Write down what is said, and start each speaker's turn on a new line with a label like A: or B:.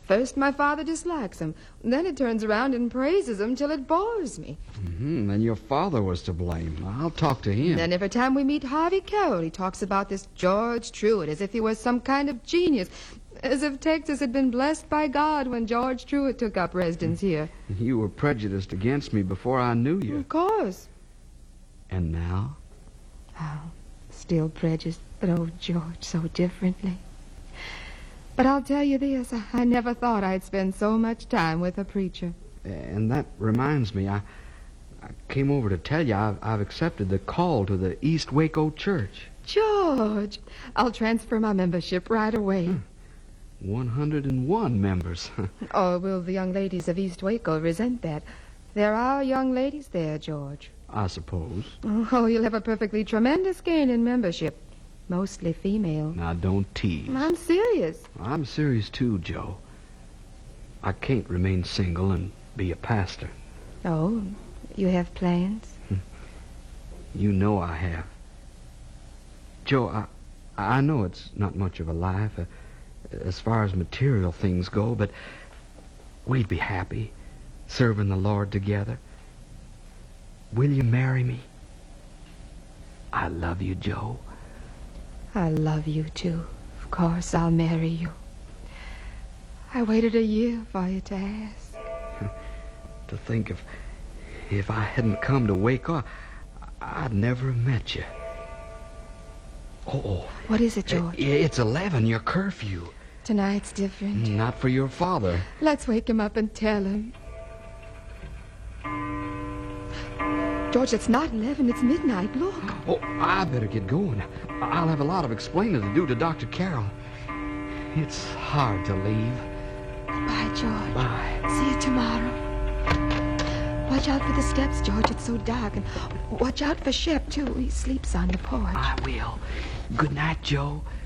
A: First, my father dislikes him. Then it turns around and praises him till it bores me.
B: Then your father was to blame. I'll talk to him.
A: Then every time we meet Harvey Carroll, he talks about this George Truett as if he was some kind of genius, as if Texas had been blessed by God when George Truett took up residence here.
B: You were prejudiced against me before I knew you.
A: Of course.
B: And now?
A: Oh, still prejudiced, but oh, George, so differently. But I'll tell you this, I never thought I'd spend so much time with a preacher.
B: And that reminds me, I came over to tell you I've accepted the call to the East Waco Church.
A: George, I'll transfer my membership right away.
B: 101 members.
A: Oh, will the young ladies of East Waco resent that? There are young ladies there, George.
B: I suppose.
A: Oh, you'll have a perfectly tremendous gain in membership. Mostly female.
B: Now, don't tease.
A: I'm serious.
B: I'm serious, too, Joe. I can't remain single and be a pastor.
A: Oh, you have plans?
B: You know I have. Joe, I know it's not much of a life as far as material things go, but we'd be happy serving the Lord together. Will you marry me? I love you, Joe.
A: I love you, too. Of course, I'll marry you. I waited a year for you to ask.
B: To think if I hadn't come to Waco, I'd never have met you. Oh.
A: What is it, George?
B: It's 11, your curfew.
A: Tonight's different.
B: Not for your father.
A: Let's wake him up and tell him. George, it's not 11, it's midnight. Look.
B: Oh, I better get going. I'll have a lot of explaining to do to Dr. Carroll. It's hard to leave.
A: Bye, George.
B: Bye.
A: See you tomorrow. Watch out for the steps, George. It's so dark. And watch out for Shep, too. He sleeps on the porch.
B: I will. Good night, Joe.